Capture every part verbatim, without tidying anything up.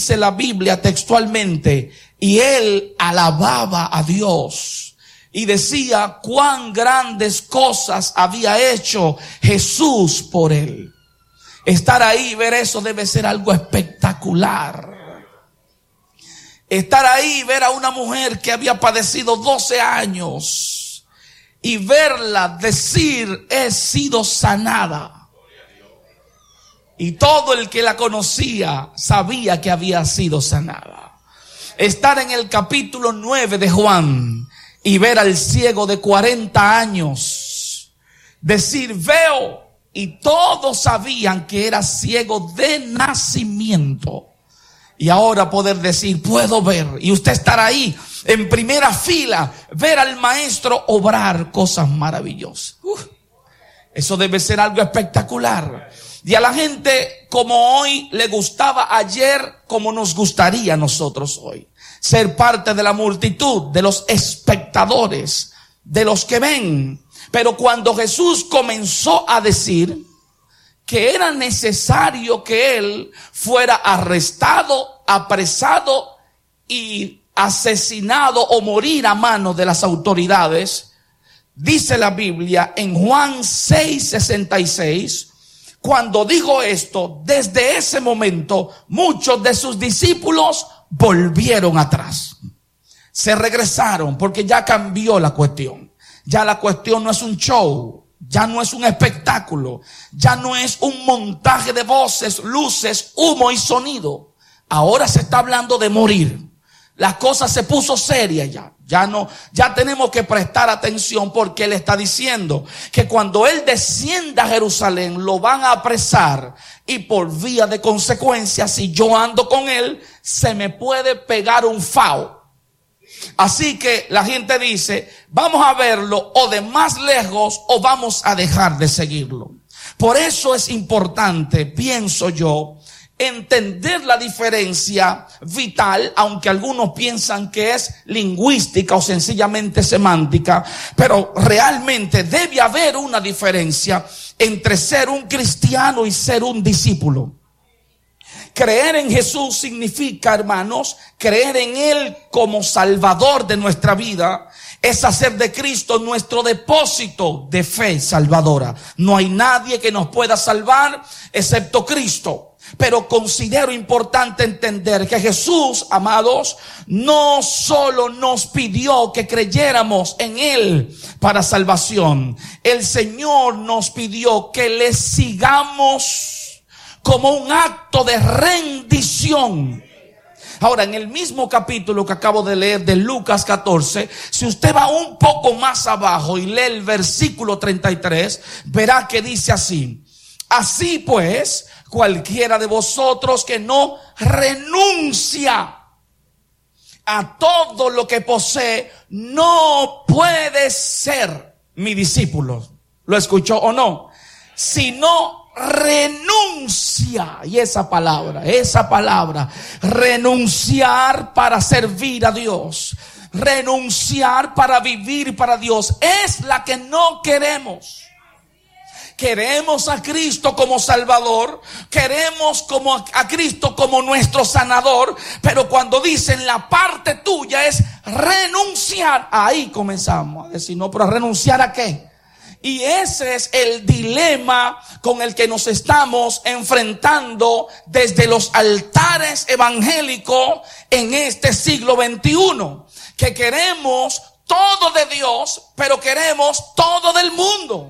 dice la Biblia textualmente, y él alababa a Dios y decía cuán grandes cosas había hecho Jesús por él. Estar ahí y ver eso debe ser algo espectacular. Estar ahí y ver a una mujer que había padecido doce años y verla decir, he sido sanada. Y todo el que la conocía sabía que había sido sanada. Estar en el capítulo nueve de Juan y ver al ciego de cuarenta años decir, veo. Y todos sabían que era ciego de nacimiento. Y ahora poder decir, puedo ver. Y usted estar ahí en primera fila, ver al maestro obrar cosas maravillosas. Uf, eso debe ser algo espectacular. Y a la gente como hoy le gustaba ayer, como nos gustaría a nosotros hoy. Ser parte de la multitud, de los espectadores, de los que ven. Pero cuando Jesús comenzó a decir que era necesario que él fuera arrestado, apresado y asesinado o morir a manos de las autoridades, dice la Biblia en Juan seis sesenta y seis, cuando dijo esto, desde ese momento muchos de sus discípulos volvieron atrás. Se regresaron porque ya cambió la cuestión. Ya la cuestión no es un show, ya no es un espectáculo, ya no es un montaje de voces, luces, humo y sonido. Ahora se está hablando de morir. La cosa se puso seria ya. Ya no, ya tenemos que prestar atención porque él está diciendo que cuando él descienda a Jerusalén lo van a apresar y por vía de consecuencia, si yo ando con él, se me puede pegar un fao. Así que la gente dice, vamos a verlo o de más lejos o vamos a dejar de seguirlo. Por eso es importante, pienso yo, entender la diferencia vital, aunque algunos piensan que es lingüística o sencillamente semántica, pero realmente debe haber una diferencia entre ser un cristiano y ser un discípulo. Creer en Jesús significa, hermanos, creer en Él como Salvador de nuestra vida. Es hacer de Cristo nuestro depósito de fe salvadora. No hay nadie que nos pueda salvar excepto Cristo. Pero considero importante entender que Jesús, amados, no solo nos pidió que creyéramos en Él para salvación. El Señor nos pidió que le sigamos como un acto de rendición. Ahora, en el mismo capítulo que acabo de leer de Lucas catorce, si usted va un poco más abajo y lee el versículo treinta y tres, verá que dice así: así pues, cualquiera de vosotros que no renuncia a todo lo que posee, no puede ser mi discípulo. ¿Lo escuchó o no? Si no renuncia, y esa palabra, esa palabra, renunciar para servir a Dios, renunciar para vivir para Dios, es la que no queremos. Queremos a Cristo como Salvador, queremos como a, a Cristo como nuestro sanador, pero cuando dicen la parte tuya es renunciar, ahí comenzamos a decir, no, pero ¿renunciar a qué? Y ese es el dilema con el que nos estamos enfrentando desde los altares evangélicos en este siglo veintiuno. Que queremos todo de Dios, pero queremos todo del mundo.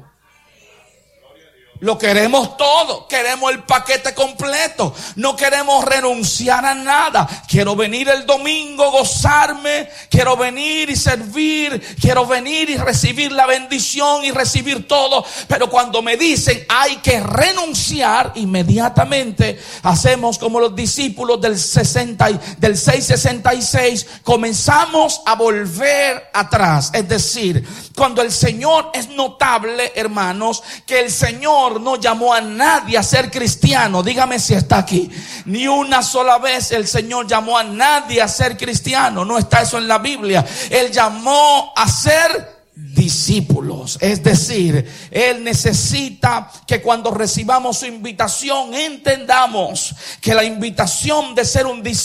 Lo queremos todo, queremos el paquete completo, no queremos renunciar a nada. Quiero venir el domingo, gozarme, quiero venir y servir, quiero venir y recibir la bendición y recibir todo. Pero cuando me dicen hay que renunciar, inmediatamente hacemos como los discípulos del, sesenta, del seis sesenta y seis, comenzamos a volver atrás. Es decir, cuando el Señor es notable, hermanos, que el Señor no llamó a nadie a ser cristiano. Dígame si está aquí. Ni una sola vez el Señor llamó a nadie a ser cristiano. No está eso en la Biblia. Él llamó a ser discípulos. Es decir, Él necesita que cuando recibamos su invitación entendamos que la invitación de ser un discípulo